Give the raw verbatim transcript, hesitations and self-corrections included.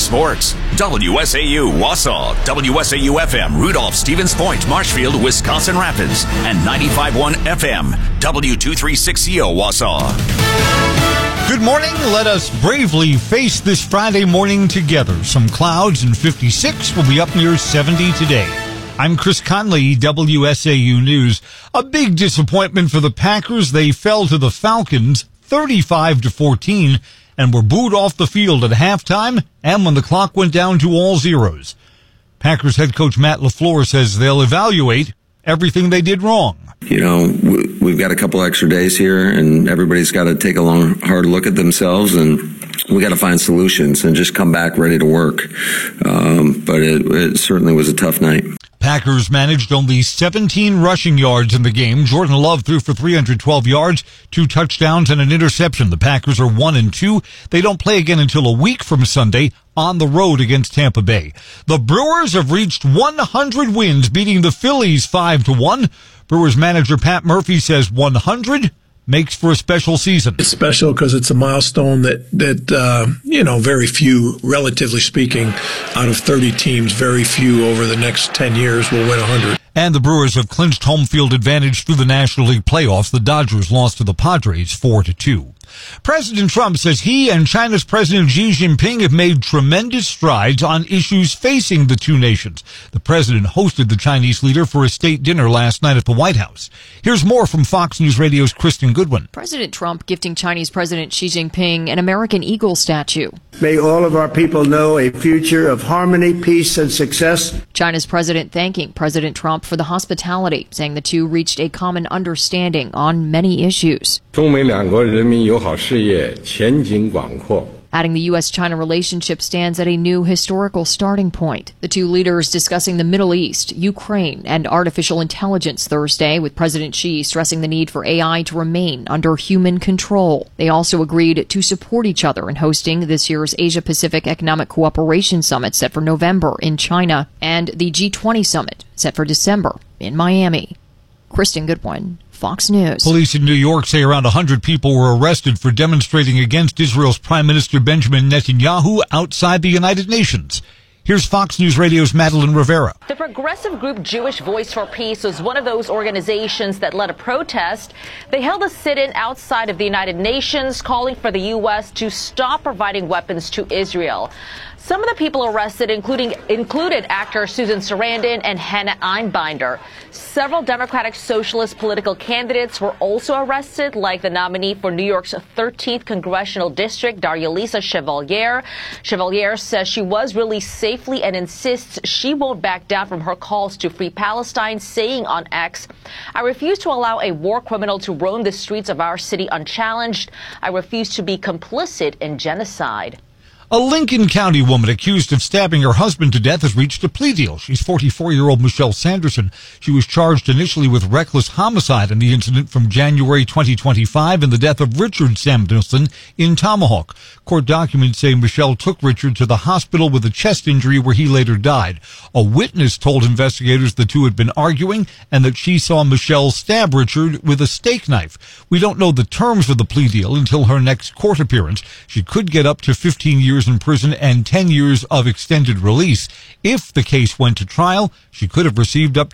Sports. W S A U Wausau, W S A U F M Rudolph, Stevens Point, Marshfield, Wisconsin Rapids, and ninety-five point one F M W two thirty-six C O Wausau. Good morning. Let us bravely face this Friday morning together. Some clouds and fifty-six will be up near seventy today. I'm Chris Conley, W S A U News. A big disappointment for the Packers. They fell to the Falcons thirty-five to fourteen and were booed off the field at halftime and when the clock went down to all zeros. Packers head coach Matt LaFleur says they'll evaluate everything they did wrong. You know, we've got a couple extra days here, and everybody's got to take a long, hard look at themselves, and we got to find solutions and just come back ready to work. Um, but it, it certainly was a tough night. Packers managed only seventeen rushing yards in the game. Jordan Love threw for three hundred twelve yards, two touchdowns, and an interception. The Packers are one and two. They don't play again until a week from Sunday on the road against Tampa Bay. The Brewers have reached one hundred wins, beating the Phillies five to one. Brewers manager Pat Murphy says one hundred makes for a special season. It's special because it's a milestone that, that uh, you know, very few, relatively speaking, out of thirty teams, very few over the next ten years will win one hundred. And the Brewers have clinched home field advantage through the National League playoffs. The Dodgers lost to the Padres four to two. President Trump says he and China's President Xi Jinping have made tremendous strides on issues facing the two nations. The president hosted the Chinese leader for a state dinner last night at the White House. Here's more from Fox News Radio's Kristen Goodwin. President Trump gifting Chinese President Xi Jinping an American Eagle statue. May all of our people know a future of harmony, peace, and success. China's president thanking President Trump for the hospitality, saying the two reached a common understanding on many issues. Adding the U S China relationship stands at a new historical starting point. The two leaders discussing the Middle East, Ukraine, and artificial intelligence Thursday, with President Xi stressing the need for A I to remain under human control. They also agreed to support each other in hosting this year's Asia-Pacific Economic Cooperation Summit set for November in China and the G twenty Summit set for December in Miami. Kristen Goodwin, Fox News. Police in New York say around one hundred people were arrested for demonstrating against Israel's Prime Minister Benjamin Netanyahu outside the United Nations. Here's Fox News Radio's Madeline Rivera. The progressive group Jewish Voice for Peace was one of those organizations that led a protest. They held a sit-in outside of the United Nations, calling for the U S to stop providing weapons to Israel. Some of the people arrested including included actor Susan Sarandon and Hannah Einbinder. Several Democratic Socialist political candidates were also arrested, like the nominee for New York's thirteenth Congressional District, Darya-Lisa Chevalier. Chevalier says she was released safely and insists she won't back down from her calls to free Palestine, saying on X, "I refuse to allow a war criminal to roam the streets of our city unchallenged. I refuse to be complicit in genocide." A Lincoln County woman accused of stabbing her husband to death has reached a plea deal. She's forty-four-year-old Michelle Sanderson. She was charged initially with reckless homicide in the incident from January twenty twenty-five and the death of Richard Sanderson in Tomahawk. Court documents say Michelle took Richard to the hospital with a chest injury where he later died. A witness told investigators the two had been arguing and that she saw Michelle stab Richard with a steak knife. We don't know the terms of the plea deal until her next court appearance. She could get up to fifteen years in prison and ten years of extended release. If the case went to trial, she could have received up